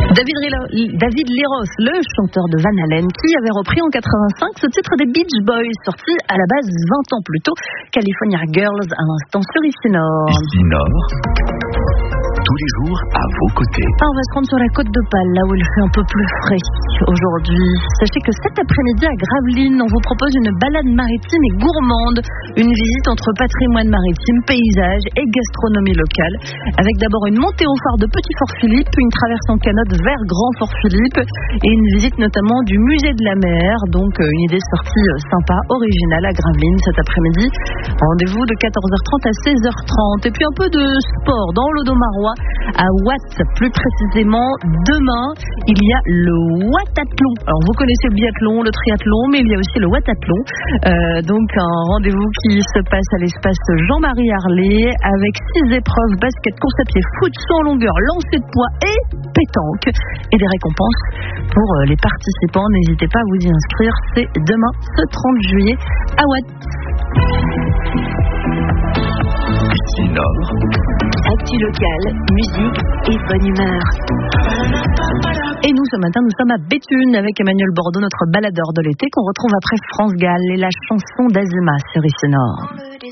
David Leros, le chanteur de Van Halen, qui avait repris en 85 ce titre des Beach Boys, sorti à la base 20 ans plus tôt, California Girls, à l'instant sur Ici Nord. Ici Nord, tous les jours à vos côtés. On va se rendre sur la côte d'Opale, là où il fait un peu plus frais aujourd'hui. Sachez que cet après-midi à Gravelines, on vous propose une balade maritime et gourmande, une visite entre patrimoine maritime, paysage et gastronomie locale, avec d'abord une montée au phare de Petit Fort Philippe, une traversée en canotte vers Grand Fort Philippe et une visite notamment du musée de la mer, donc une idée sortie sympa, originale à Gravelines cet après-midi. Rendez-vous de 14h30 à 16h30 et puis un peu de sport dans l'Audomarois à Watt, plus précisément demain il y a le Wattathlon. Alors vous connaissez le biathlon, le triathlon, mais il y a aussi le Wattathlon, donc un rendez-vous qui se passe à l'espace Jean-Marie Harlet avec 6 épreuves: basket, course à pied, foot, saut en longueur, lancer de poids et pétanque, et des récompenses pour les participants. N'hésitez pas à vous y inscrire, c'est demain ce 30 juillet à Watt. Ici Nord, actu locale, musique et bonne humeur. Et nous, ce matin, nous sommes à Béthune avec Emmanuel Bordeaux, notre baladeur de l'été, qu'on retrouve après France Gall et la chanson d'Azima sur Ici Nord.